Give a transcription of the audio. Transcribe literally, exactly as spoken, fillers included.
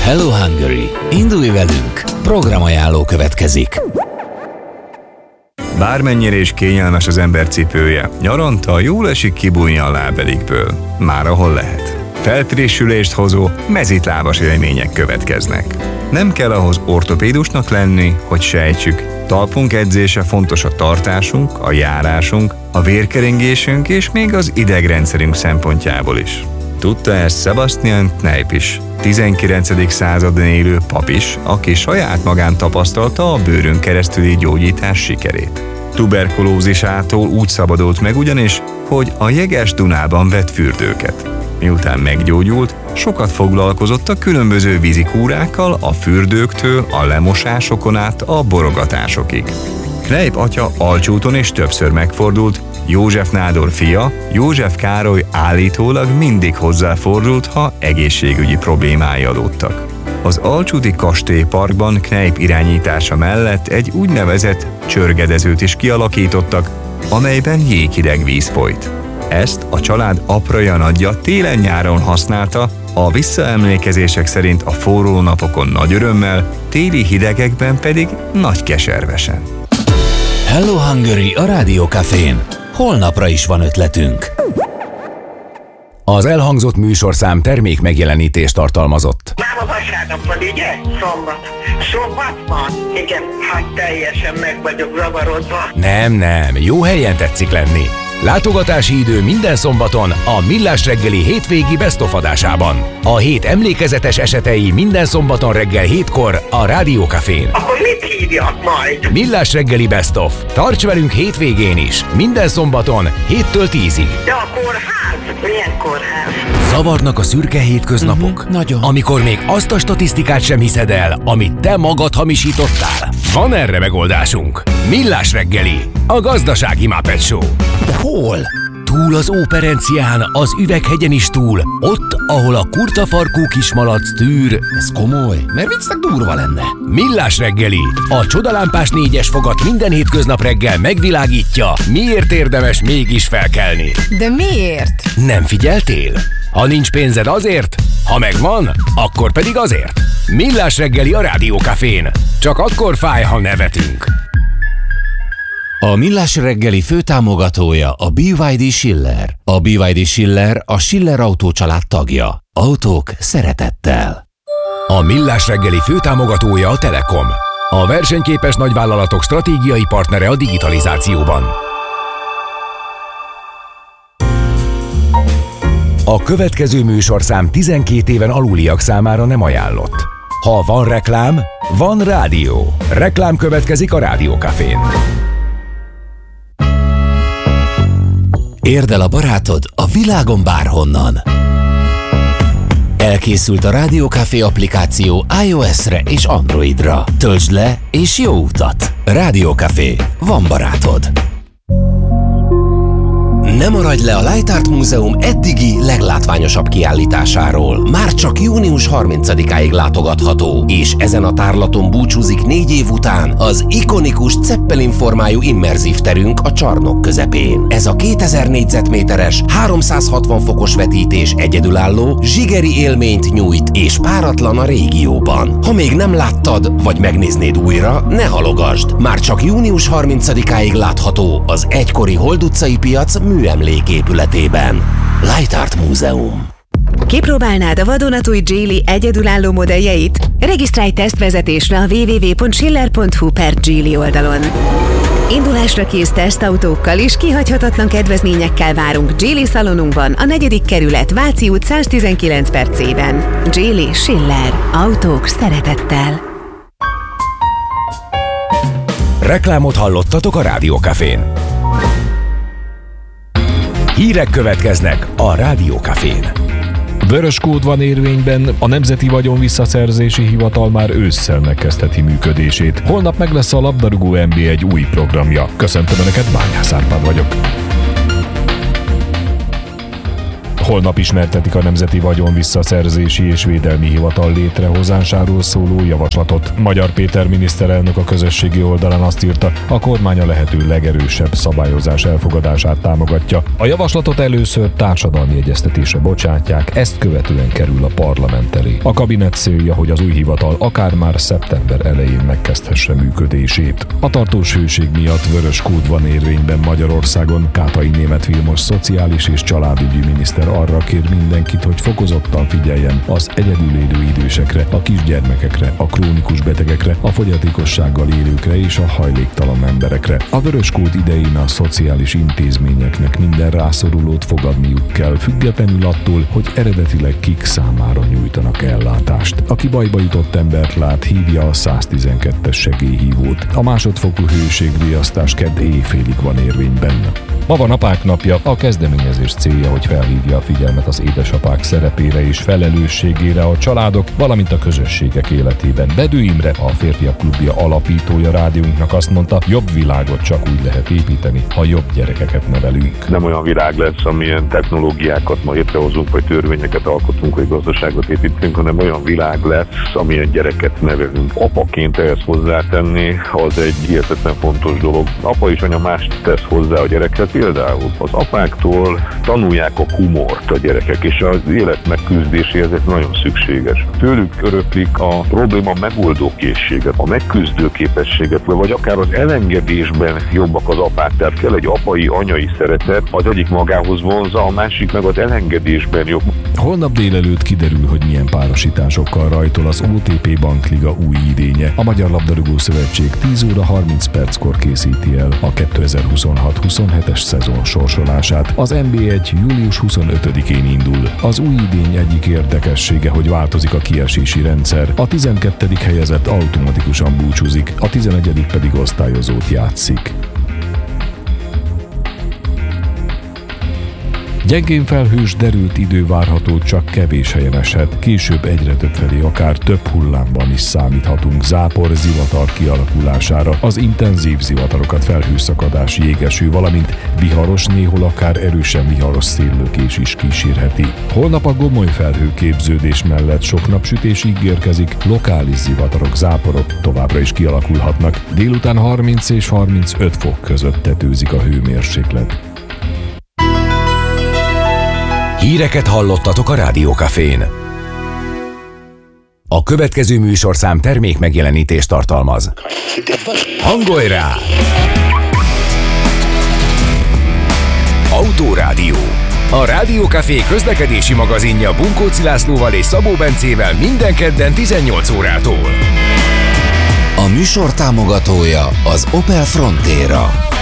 Hello Hungary! Indulj velünk! Programajánló következik. Bármennyire is kényelmes az ember cipője, nyaranta jól esik kibújni a lábelikből, már ahol lehet. Felfrissülést hozó, mezitlábas élmények következnek. Nem kell ahhoz ortopédusnak lenni, hogy sejtsük, talpunk edzése fontos a tartásunk, a járásunk, a vérkeringésünk és még az idegrendszerünk szempontjából is. Tudta ezt Sebastian Kneipp is, tizenkilencedik században élő pap is, aki saját magán tapasztalta a bőrön keresztüli gyógyítás sikerét. Tuberkulózisától úgy szabadult meg ugyanis, hogy a jeges Dunában vett fürdőket. Miután meggyógyult, sokat foglalkozott a különböző vízikúrákkal, a fürdőktől, a lemosásokon át a borogatásokig. Kneipp atya Alcsúton is többször megfordult, József nádor fia, József Károly állítólag mindig hozzáfordult, ha egészségügyi problémái adódtak. Az alcsúti kastélyparkban Kneipp irányítása mellett egy úgynevezett csörgedezőt is kialakítottak, amelyben jéghideg víz folyt. Ezt a család apra nagyja télen-nyáron használta, a visszaemlékezések szerint a forró napokon nagy örömmel, téli hidegekben pedig nagy keservesen. Hello Hungary a Rádiókafén. Holnapra is van ötletünk. Az elhangzott műsorszám termék megjelenítést tartalmazott. Nem a vasárnap van, ugye? Szombat. Szombat van? Igen, hát teljesen meg vagyok zavarodva. Nem, nem, jó helyen tetszik lenni. Látogatási idő minden szombaton a Millás reggeli hétvégi Best of adásában. A hét emlékezetes esetei minden szombaton reggel hétkor a Rádiókafén. Akkor mit hívjak majd? Millás reggeli Best of. Tarts velünk hétvégén is. Minden szombaton héttől tízig. De a kórház? Milyen kórház? Zavarnak a szürke hétköznapok? Uh-huh, nagyon. Amikor még azt a statisztikát sem hiszed el, amit te magad hamisítottál? Van erre megoldásunk. Millás reggeli. A gazdasági Muppet Show. Hol? Túl az Óperencián, az Üveghegyen is túl, ott, ahol a kurtafarkú kismalac tűr. Ez komoly, mert viccnek durva lenne. Millás reggeli, a csodalámpás négyes fogat minden hétköznap reggel megvilágítja, miért érdemes mégis felkelni. De miért? Nem figyeltél? Ha nincs pénzed azért, ha megvan, akkor pedig azért. Millás reggeli a Rádiókafén. Csak akkor fáj, ha nevetünk. A Millás reggeli főtámogatója a bé vé dé Schiller. A bé vé dé Schiller a Schiller Autó család tagja. Autók szeretettel. A Millás reggeli főtámogatója a Telekom. A versenyképes nagyvállalatok stratégiai partnere a digitalizációban. A következő műsorszám tizenkét éven aluliak számára nem ajánlott. Ha van reklám, van rádió. Reklám következik a Rádiókafén. Érd el a barátod a világon bárhonnan. Elkészült a Rádiókafé applikáció iOS-re és Androidra. Töltsd le és jó utat! Rádiókafé. Van barátod. Ne maradj le a Light Art Múzeum eddigi leglátványosabb kiállításáról. Már csak június harmincadikáig látogatható, és ezen a tárlaton búcsúzik négy év után az ikonikus Zeppelin formájú immerzív terünk a csarnok közepén. Ez a kétezer négyzetméteres, háromszázhatvan fokos vetítés egyedülálló, zsigeri élményt nyújt és páratlan a régióban. Ha még nem láttad, vagy megnéznéd újra, ne halogasd! Már csak június harmincadikáig látható az egykori Hold utcai piac műemléképületében. Light Art Múzeum. Kipróbálnád a vadonatúj Geely egyedülálló modelljeit? Regisztrálj tesztvezetésre a double-u double-u double-u pont schiller pont hu per Geely oldalon. Indulásra kész tesztautókkal és kihagyhatatlan kedvezményekkel várunk Geely szalonunkban, a negyedik kerület, Váci út száztizenkilenc per C-ben. Geely Schiller. Autók szeretettel. Reklámot hallottatok a Rádiókafén. Hírek következnek a Rádiókafén. Vörös kód van érvényben, a Nemzeti Vagyon Visszaszerzési Hivatal már ősszel megkezdheti működését. Holnap meg lesz a labdarúgó en bé egy új programja. Köszöntöm Önöket, Bányász Árpád vagyok. Holnap ismertetik a Nemzeti Vagyon Visszaszerzési és Védelmi Hivatal létrehozásáról szóló javaslatot. Magyar Péter miniszterelnök a közösségi oldalán azt írta, a kormány a lehető legerősebb szabályozás elfogadását támogatja. A javaslatot először társadalmi egyeztetésre bocsátják, ezt követően kerül a parlament elé. A kabinet célja, hogy az új hivatal akár már szeptember elején megkezdhesse működését. A tartós hőség miatt vörös kód van érvényben Magyarországon. Kátai Németh Vilmos szociális és családügyi miniszter arra kér mindenkit, hogy fokozottan figyeljen az egyedül élő idősekre, a kisgyermekekre, a krónikus betegekre, a fogyatékossággal élőkre és a hajléktalan emberekre. A vörös kód idején a szociális intézményeknek minden rászorulót fogadniuk kell, függetlenül attól, hogy eredetileg kik számára nyújtanak ellátást. Aki bajba jutott embert lát, hívja a száztizenkettes segélyhívót. A másodfokú hőségriasztás kedd éjfélig van érvényben. Ma van Apák napja, a kezdeményezés célja, hogy felhívja a figyelmet az édesapák szerepére és felelősségére a családok, valamint a közösségek életében. Bedő Imre, a Férfiak Klubja alapítója rádiónknak azt mondta, jobb világot csak úgy lehet építeni, ha jobb gyerekeket nevelünk. Nem olyan világ lesz, amilyen technológiákat ma létrehozunk, vagy törvényeket alkotunk, vagy gazdaságot építünk, hanem olyan világ lesz, amilyen gyereket nevelünk. Apaként ehhez hozzátenni, az egy hihetetlen fontos dolog. Apa és anya mást tesz hozzá a gyerekhez. Például az apáktól tanulják a humort a gyerekek, és az élet megküzdéséhez ez nagyon szükséges. Tőlük öröklik a probléma megoldó készséget, a megküzdő képességet, vagy akár az elengedésben jobbak az apák. Tehát kell egy apai, anyai szeretet, az egyik magához vonzza, a másik meg az elengedésben jobb. Holnap délelőtt kiderül, hogy milyen párosításokkal rajtol az o té pé Bankliga új idénye. A Magyar Labdarúgó Szövetség tíz óra harminc perckor készíti el a kétezer-huszonhat huszonhetes szezon sorsolását. Az en bé egy július huszonötödikén indul. Az új idény egyik érdekessége, hogy változik a kiesési rendszer. A tizenkettedik helyezett automatikusan búcsúzik, a tizenegyedik pedig osztályozót játszik. Gyengén felhős, derült idő várható, csak kevés helyen eshet. Később egyre többfelé akár több hullámban is számíthatunk zápor, zivatar kialakulására. Az intenzív zivatarokat felhőszakadás, jégeső, valamint viharos, néhol akár erősen viharos széllökés is kísérheti. Holnap a gomoly felhőképződés mellett sok napsütés ígérkezik, lokális zivatarok, záporok továbbra is kialakulhatnak. Délután harminc és harmincöt fok között tetőzik a hőmérséklet. Híreket hallottatok a Rádiókafén. A következő műsorszám termék megjelenítést tartalmaz. Hangolj rá! Autórádió. A Rádiókafé közlekedési magazinja Bunkóci Lászlóval és Szabó Bencével minden kedden tizennyolc órától. A műsor támogatója az Opel Frontera.